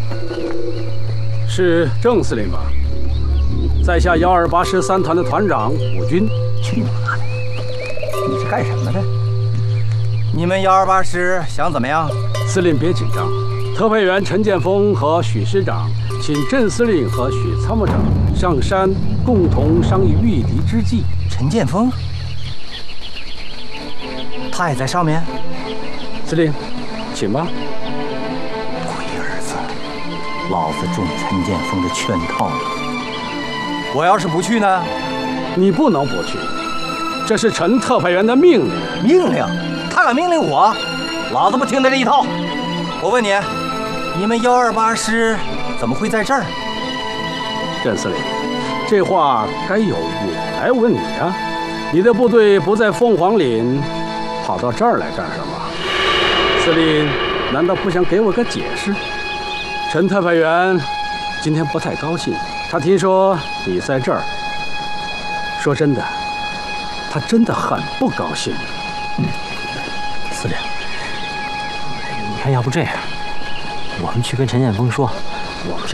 是郑司令吧？在下128师3团的团长武军。 去你妈的！你是干什么的？你们128师想怎么样？ 司令别紧张，特派员陈建锋和许师长请郑司令和许参谋长上山共同商议御敌之计。 陈建锋，他也在上面。 司令，请吧。 龟儿子，老子中陈建锋的圈套了。我要是不去呢？ 你不能不去，这是陈特派员的命令。 命令？他敢命令我？老子不听他这一套。我问你，你们128师怎么会在这儿？ 郑司令，这话该由我来问你啊！你的部队不在凤凰岭，跑到这儿来干什么？司令难道不想给我个解释？陈特派员今天不太高兴，他听说你在这儿。说真的，他真的很不高兴。 司令，你看，要不这样，我们去跟陈建锋说，我们